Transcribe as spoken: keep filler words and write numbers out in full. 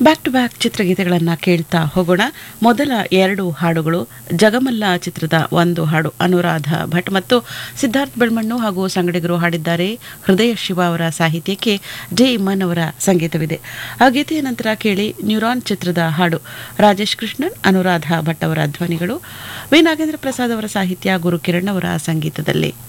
Back to back ಚಿತ್ರಗೀತೆಗಳನ್ನು ಕೇಳ್ತಾ ಹೋಗೋಣ. ಮೊದಲ ಎರಡು ಹಾಡುಗಳು ಜಗಮಲ್ಲ ಚಿತ್ರದ ಒಂದು ಹಾಡು ಅನುರಾಧ ಭಟ್ ಮತ್ತು ಸಿದ್ಧಾರ್ಥ್ ಬೆಳ್ಮಣ್ಣು ಹಾಗೂ ಸಂಗಡಿಗರು ಹಾಡಿದ್ದಾರೆ. ಹೃದಯ ಶಿವ ಅವರ ಸಾಹಿತ್ಯಕ್ಕೆ ಜೆ ಇಮ್ಮನ್ ಅವರ ಸಂಗೀತವಿದೆ. ಆ ಗೀತೆಯ ನಂತರ ಕೇಳಿ ನ್ಯೂರಾನ್ ಚಿತ್ರದ ಹಾಡು ರಾಜೇಶ್ ಕೃಷ್ಣನ್, ಅನುರಾಧ ಭಟ್ ಅವರ ಧ್ವನಿಗಳು, ವಿ ನಾಗೇಂದ್ರ ಪ್ರಸಾದ್ ಅವರ ಸಾಹಿತ್ಯ, ಗುರುಕಿರಣ್ ಅವರ ಸಂಗೀತದಲ್ಲಿ.